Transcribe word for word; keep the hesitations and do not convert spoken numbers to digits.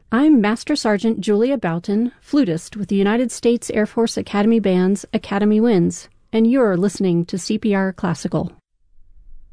I'm Master Sergeant Julia Boughton, flutist with the United States Air Force Academy Band's Academy Winds, and you're listening to C P R Classical.